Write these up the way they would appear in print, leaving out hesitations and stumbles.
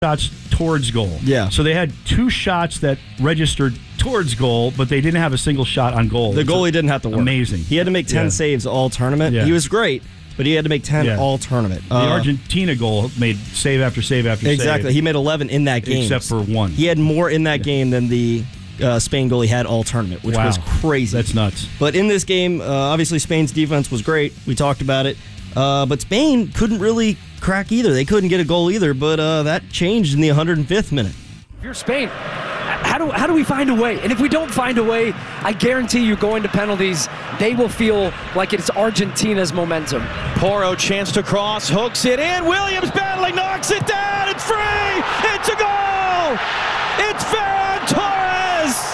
shots towards goal. Yeah. So they had 2 shots that registered towards goal, but they didn't have a single shot on goal. The goalie didn't have to work. Amazing. He had to make 10 saves all tournament. Yeah. He was great, but he had to make 10 all tournament. The Argentina goal made save after save after save. Exactly. He made 11 in that game. Except for 1. He had more in that game than the Spain goalie had all tournament, which was crazy. That's nuts. But in this game, obviously Spain's defense was great. We talked about it. But Spain couldn't really crack either. They couldn't get a goal either, but that changed in the 105th minute. If you're Spain, how do we find a way? And if we don't find a way, I guarantee you going to penalties, they will feel like it's Argentina's momentum. Porro chance to cross, hooks it in. Williams battling, knocks it down. It's free. It's a goal. It's Ferran Torres.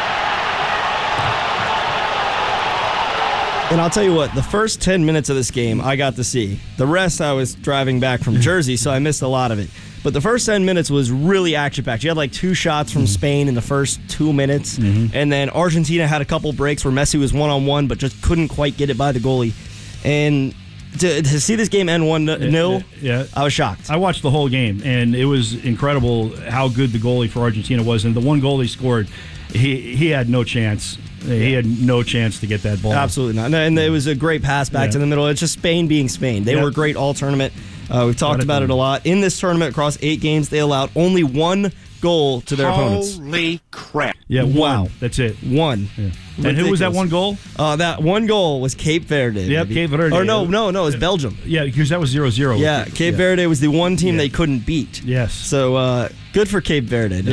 And I'll tell you what, the first 10 minutes of this game I got to see. The rest I was driving back from Jersey, so I missed a lot of it. But the first 10 minutes was really action-packed. You had like 2 shots from Spain in the first 2 minutes. And then Argentina had a couple breaks where Messi was one-on-one, but just couldn't quite get it by the goalie. And to see this game end 1-0, I was shocked. I watched the whole game, and it was incredible how good the goalie for Argentina was. And the one goal he scored, he had no chance. He had no chance to get that ball. Absolutely not. And it was a great pass back to the middle. It's just Spain being Spain. They were great all tournament. We've talked about it a lot. In this tournament, across 8 games, they allowed only 1 goal to their opponents. Holy crap. Yeah, wow. That's it. 1. Yeah. And who was that one goal? That one goal was Cape Verde. Yep, maybe. Cape Verde. Or no, it was Belgium. Yeah, because that was 0-0. Yeah, Cape Verde was the one team they couldn't beat. Yes. So good for Cape Verde.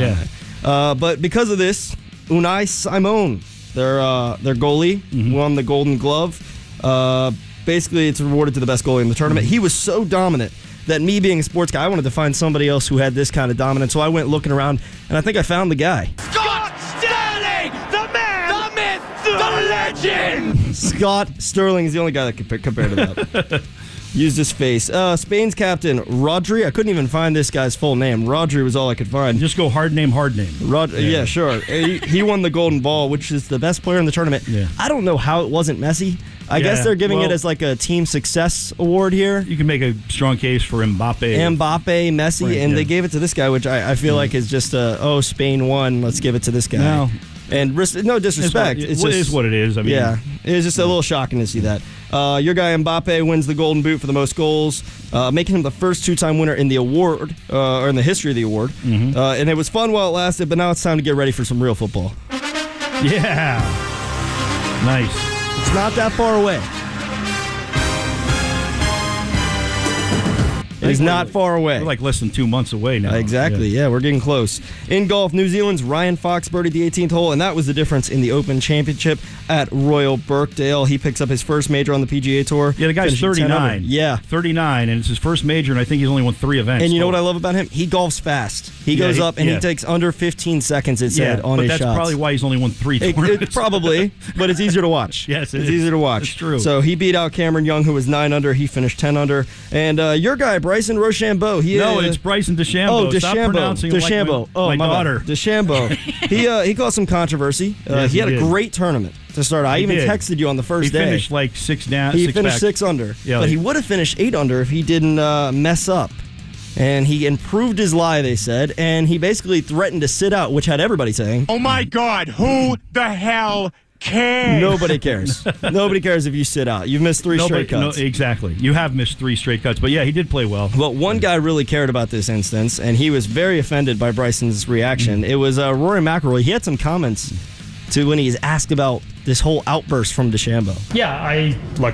But because of this, Unai Simon, their goalie, won the Golden Glove. Basically, it's rewarded to the best goalie in the tournament. He was so dominant that me being a sports guy, I wanted to find somebody else who had this kind of dominance. So I went looking around, and I think I found the guy. Scott Sterling, the man, the myth, the legend. Scott Sterling is the only guy that can compare to that. Used his face. Spain's captain, Rodri. I couldn't even find this guy's full name. Rodri was all I could find. Just go hard name. Yeah, sure. He won the Golden Ball, which is the best player in the tournament. Yeah. I don't know how it wasn't Messi. I guess they're giving it as like a team success award here. You can make a strong case for Mbappe, Messi, right, and they gave it to this guy, which I feel like is just Spain won. Let's give it to this guy. No. And no disrespect. It is what it is. I mean, it was just a little shocking to see that. Your guy Mbappe wins the Golden Boot for the most goals, making him the first 2-time winner in the award, or in the history of the award. And it was fun while it lasted, but now it's time to get ready for some real football. Yeah. Nice. It's not that far away. It's not far away. We're like less than 2 months away now. Exactly, yeah, we're getting close. In golf, New Zealand's Ryan Fox birdied the 18th hole, and that was the difference in the Open Championship at Royal Birkdale. He picks up his first major on the PGA Tour. Yeah, the guy's 39. Yeah. 39, and it's his first major, and I think he's only won 3 events. And you know what I love about him? He golfs fast. He goes up, and he takes under 15 seconds, it said, on his shots. But that's probably why he's only won 3 tournaments. Probably, but it's easier to watch. Yes, it's easier to watch. It's true. So he beat out Cameron Young, who was 9 under. He finished 10 under. And your guy, Bryson DeChambeau. It's Bryson DeChambeau. Oh, Stop pronouncing it like my daughter. DeChambeau. He caused some controversy. Yes, he had a great tournament to start. I even texted you on the first day. He finished like 6 down. He finished 6 under. Yeah, but he would have finished 8 under if he didn't mess up. And he improved his lie, they said, and he basically threatened to sit out, which had everybody saying, "Oh my God, who the hell cares?" Nobody cares. Nobody cares if you sit out. You've missed 3 straight cuts. No, exactly. You have missed 3 straight cuts. But yeah, he did play well. Well, one guy really cared about this instance, and he was very offended by Bryson's reaction. It was Rory McIlroy. He had some comments to when he's asked about this whole outburst from DeChambeau. Yeah, I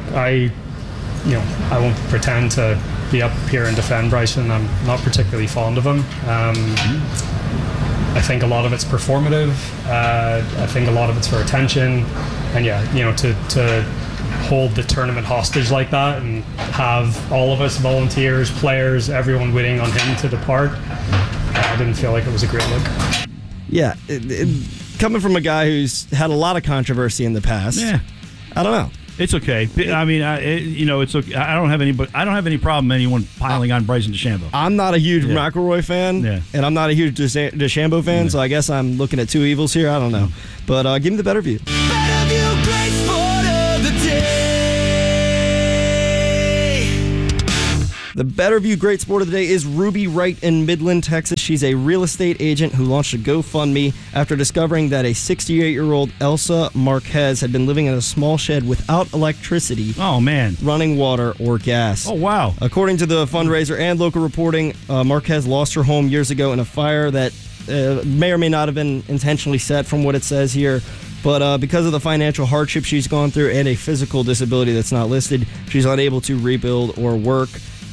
won't pretend to be up here and defend Bryson. I'm not particularly fond of him. I think a lot of it's performative. I think a lot of it's for attention. And to hold the tournament hostage like that and have all of us, volunteers, players, everyone waiting on him to depart, I didn't feel like it was a great look. Yeah, coming from a guy who's had a lot of controversy in the past, I don't know. It's okay. I mean, it's okay. I don't have any problem anyone piling on Bryson DeChambeau. I'm not a huge McIlroy fan, and I'm not a huge DeChambeau fan, so I guess I'm looking at 2 evils here. I don't know. But give me the better view. Better view, great sport of the day. The Better View Great Sport of the Day is Ruby Wright in Midland, Texas. She's a real estate agent who launched a GoFundMe after discovering that a 68-year-old Elsa Marquez had been living in a small shed without electricity, running water, or gas. Oh, wow. According to the fundraiser and local reporting, Marquez lost her home years ago in a fire that may or may not have been intentionally set from what it says here. But because of the financial hardship she's gone through and a physical disability that's not listed, she's unable to rebuild or work.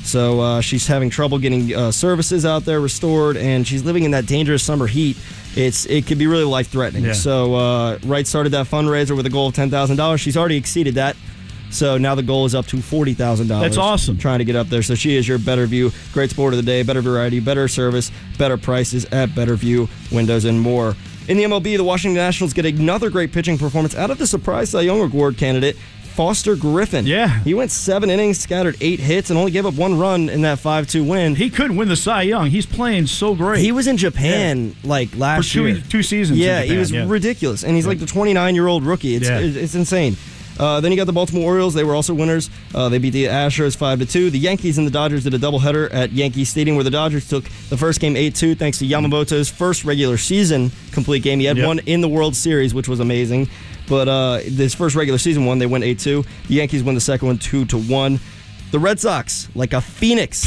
So she's having trouble getting services out there restored, and she's living in that dangerous summer heat. It could be really life-threatening. Yeah. So Wright started that fundraiser with a goal of $10,000. She's already exceeded that. So now the goal is up to $40,000. That's awesome. Trying to get up there. So she is your Better View Great Sport of the Day. Better variety, better service, better prices at Better View Windows and more. In the MLB, the Washington Nationals get another great pitching performance out of the surprise Cy Young Award candidate, Foster Griffin. Yeah. He went 7 innings, scattered 8 hits, and only gave up 1 run in that 5-2 win. He could win the Cy Young. He's playing so great. He was in Japan last year. For 2 seasons. Yeah, in Japan, he was ridiculous. And he's like the 29-year-old rookie. It's insane. Then you got the Baltimore Orioles. They were also winners. They beat the Astros 5-2. The Yankees and the Dodgers did a doubleheader at Yankee Stadium, where the Dodgers took the first game 8-2 thanks to Yamamoto's first regular season complete game. He had one in the World Series, which was amazing. But this first regular season one, they went 8-2. The Yankees won the second one 2-1. The Red Sox, like a phoenix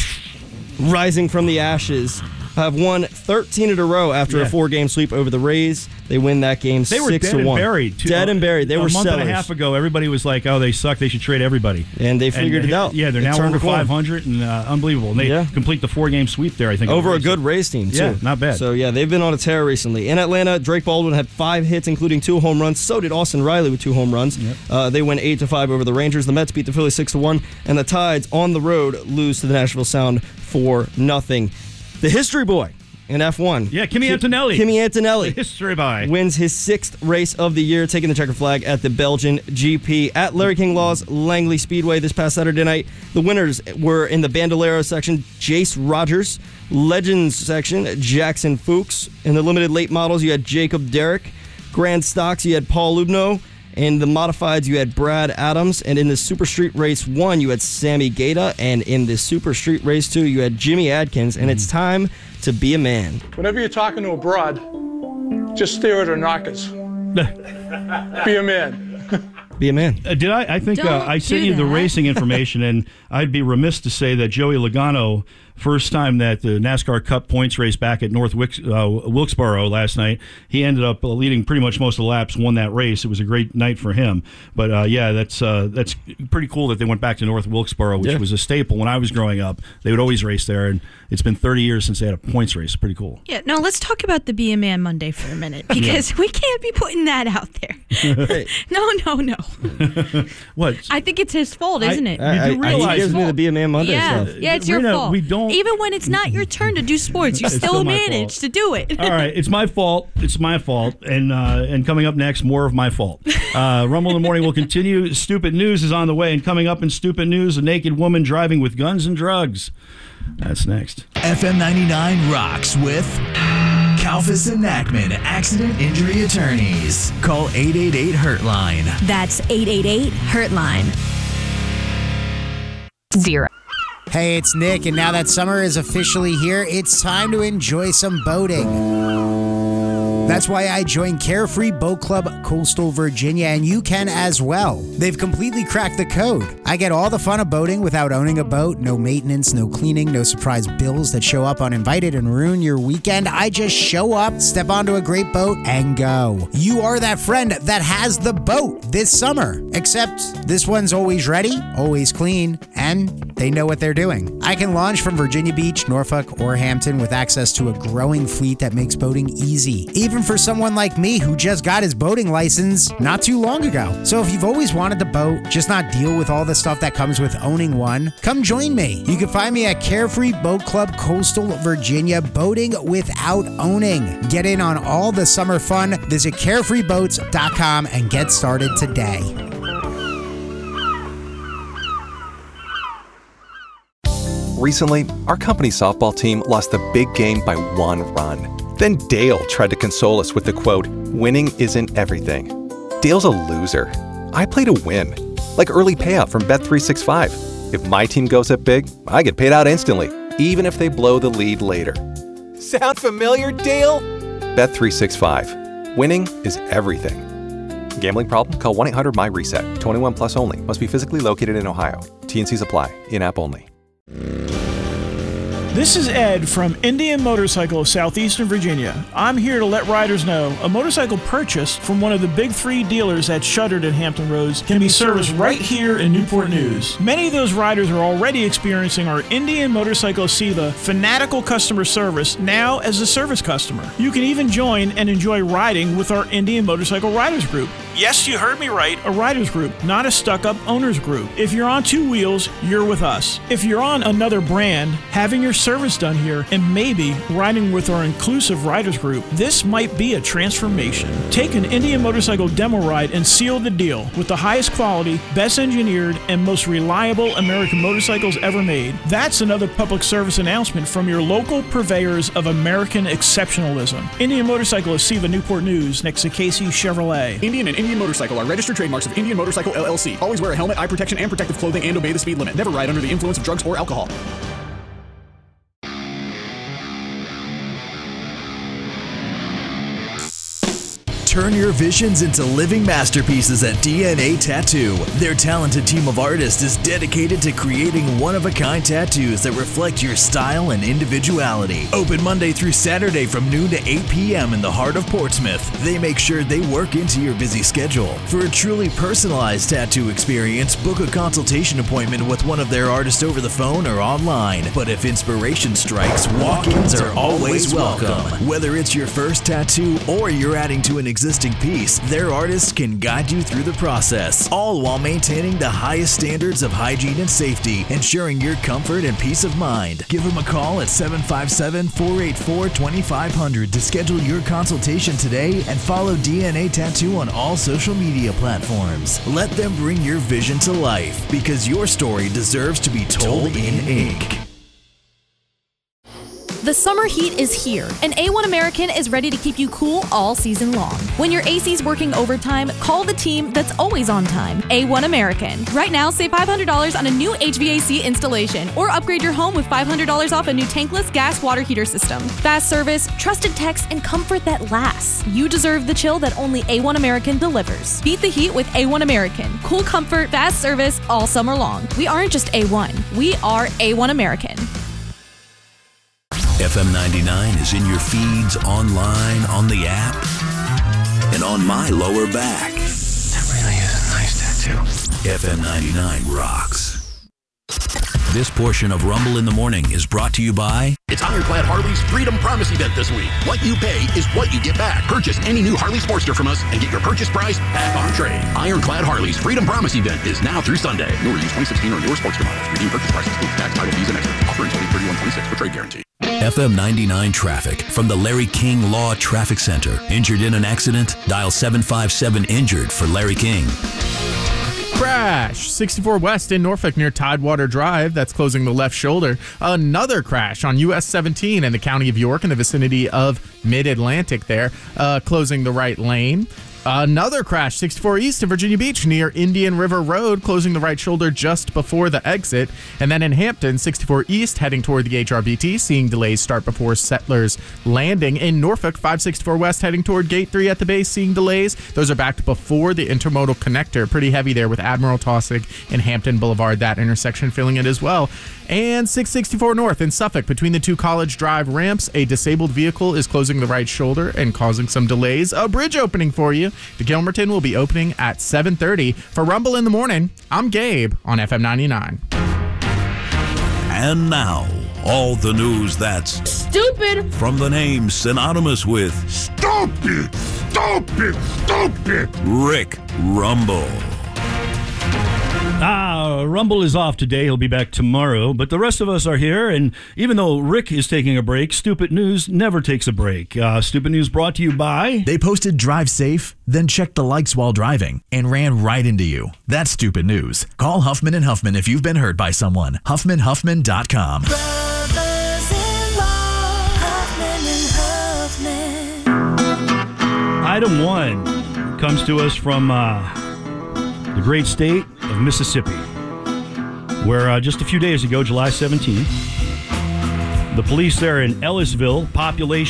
rising from the ashes, have won 13 in a row after a 4-game sweep over the Rays. They win that game 6-1. They were dead and buried. Dead and buried. They were a month sellers. and a half ago, everybody was like, "Oh, they suck. They should trade everybody." And they figured it out. Yeah, they're now over 500 and unbelievable. And they complete the 4-game sweep there, I think. Over a good Rays team, too. Yeah, not bad. So, yeah, they've been on a tear recently. In Atlanta, Drake Baldwin had 5 hits, including 2 home runs. So did Austin Riley with 2 home runs. They win 8-5 over the Rangers. The Mets beat the Phillies 6-1. And the Tides, on the road, lose to the Nashville Sound 4-0. The history boy in F1. Yeah, Kimi Antonelli. Kimi Antonelli. History boy. Wins his 6th race of the year, taking the checker flag at the Belgian GP. At Larry King Law's Langley Speedway this past Saturday night, the winners were in the Bandolero section, Jace Rogers. Legends section, Jackson Fuchs. In the limited late models, you had Jacob Derrick. Grand Stocks, you had Paul Lubno. In the modifieds, you had Brad Adams. And in the Super Street Race 1, you had Sammy Gaeta. And in the Super Street Race 2, you had Jimmy Adkins. And it's time to be a man. Whenever you're talking to a broad, just stare at her knockers. Be a man. Be a man. I think I sent you the racing information, and I'd be remiss to say that Joey Logano, first time that the NASCAR Cup points race back at North Wilkesboro last night, he ended up leading pretty much most of the laps, won that race. It was a great night for him. But that's pretty cool that they went back to North Wilkesboro, which was a staple when I was growing up. They would always race there, and it's been 30 years since they had a points race. Pretty cool. Yeah, no, let's talk about the Be a Man Monday for a minute, because we can't be putting that out there. No. What? I think it's his fault, isn't it? You do realize he gives me the Be a Man Monday stuff. Yeah, it's your fault. We don't. Even when it's not your turn to do sports, you still manage to do it. All right, it's my fault. It's my fault. And coming up next, more of my fault. Rumble in the Morning will continue. Stupid News is on the way. And coming up in Stupid News, a naked woman driving with guns and drugs. That's next. FM 99 rocks with Kalfas and Nachman Accident Injury Attorneys. Call 888-HURT-LINE. That's 888-HURT-LINE. 0. Hey, it's Nick, and now that summer is officially here, it's time to enjoy some boating. That's why I joined Carefree Boat Club Coastal Virginia, and you can as well. They've completely cracked the code. I get all the fun of boating without owning a boat. No maintenance, no cleaning, no surprise bills that show up uninvited and ruin your weekend. I just show up, step onto a great boat, and go. You are that friend that has the boat this summer. Except this one's always ready, always clean, and they know what they're doing. I can launch from Virginia Beach, Norfolk, or Hampton with access to a growing fleet that makes boating easy. Even for someone like me who just got his boating license not too long ago. So if you've always wanted to boat, just not deal with all the stuff that comes with owning one, come join me. You can find me at Carefree Boat Club Coastal Virginia, boating without owning. Get in on all the summer fun. Visit carefreeboats.com and get started today. Recently, our company softball team lost the big game by 1 run. Then Dale tried to console us with the quote, "Winning isn't everything." Dale's a loser. I play to win, like early payout from Bet365. If my team goes up big, I get paid out instantly, even if they blow the lead later. Sound familiar, Dale? Bet365. Winning is everything. Gambling problem? Call 1-800-MY-RESET. 21 plus only. Must be physically located in Ohio. T&Cs apply. In-app only. This is Ed from Indian Motorcycle of Southeastern Virginia. I'm here to let riders know a motorcycle purchased from one of the big three dealers at Shuttered and Hampton Roads can be serviced right here in Newport News. Many of those riders are already experiencing our Indian Motorcycle of SEVA fanatical customer service now as a service customer. You can even join and enjoy riding with our Indian Motorcycle Riders Group. Yes, you heard me right, a riders group, not a stuck-up owners group. If you're on two wheels, you're with us. If you're on another brand, having your service done here, and maybe riding with our inclusive riders group, this might be a transformation. Take an Indian Motorcycle demo ride and seal the deal with the highest quality, best engineered, and most reliable American motorcycles ever made. That's another public service announcement from your local purveyors of American exceptionalism. Indian Motorcycle of SEVA Newport News next to Casey Chevrolet. Indian and Indian Motorcycle are registered trademarks of Indian Motorcycle LLC. Always wear a helmet, eye protection, and protective clothing, and obey the speed limit. Never ride under the influence of drugs or alcohol. Turn your visions into living masterpieces at DNA Tattoo. Their talented team of artists is dedicated to creating one-of-a-kind tattoos that reflect your style and individuality. Open Monday through Saturday from noon to 8 p.m. in the heart of Portsmouth. They make sure they work into your busy schedule. For a truly personalized tattoo experience, book a consultation appointment with one of their artists over the phone or online. But if inspiration strikes, walk-ins are always welcome. Whether it's your first tattoo or you're adding to an existing piece, their artists can guide you through the process, all while maintaining the highest standards of hygiene and safety, ensuring your comfort and peace of mind. Give them a call at 757-484-2500 to schedule your consultation today and follow DNA Tattoo on all social media platforms. Let them bring your vision to life, because your story deserves to be told in ink. The summer heat is here, and A1 American is ready to keep you cool all season long. When your AC's working overtime, call the team that's always on time, A1 American. Right now, save $500 on a new HVAC installation, or upgrade your home with $500 off a new tankless gas water heater system. Fast service, trusted techs, and comfort that lasts. You deserve the chill that only A1 American delivers. Beat the heat with A1 American. Cool comfort, fast service, all summer long. We aren't just A1, we are A1 American. FM 99 is in your feeds, online, on the app, and on my lower back. That really is a nice tattoo. FM 99 rocks. This portion of Rumble in the Morning is brought to you by... It's Ironclad Harley's Freedom Promise event this week. What you pay is what you get back. Purchase any new Harley Sportster from us and get your purchase price back on trade. Ironclad Harley's Freedom Promise event is now through Sunday. Newer use 2016 or newer Sportster models. Redeem purchase price excludes tax, title fees, and extra. Offer until 31/26 for trade guarantee. FM 99 traffic from the Larry King Law Traffic Center. Injured in an accident? Dial 757-INJURED for Larry King. Crash, 64 West in Norfolk near Tidewater Drive. That's closing the left shoulder. Another crash on US 17 in the county of York in the vicinity of Mid-Atlantic there, closing the right lane. Another crash, 64 East in Virginia Beach near Indian River Road, closing the right shoulder just before the exit. And then in Hampton, 64 East heading toward the HRBT, seeing delays start before Settlers Landing. In Norfolk, 564 West heading toward Gate 3 at the base, seeing delays. Those are backed before the intermodal connector. Pretty heavy there with Admiral Taussig and Hampton Boulevard, that intersection filling it as well. And 664 North in Suffolk, between the two College Drive ramps, a disabled vehicle is closing the right shoulder and causing some delays. A bridge opening for you. The Gilmerton will be opening at 7:30. For Rumble in the Morning, I'm Gabe on FM 99. And now, all the news that's stupid from the name synonymous with stupid, stupid, stupid. Rick Rumble. Rumble is off today. He'll be back tomorrow. But the rest of us are here. And even though Rick is taking a break, Stupid News never takes a break. Stupid News brought to you by... They posted drive safe, then checked the likes while driving, and ran right into you. That's Stupid News. Call Huffman & Huffman if you've been hurt by someone. HuffmanHuffman.com. Item 1 comes to us from the great state of Mississippi. where just a few days ago, July 17th, the police there in Ellisville, population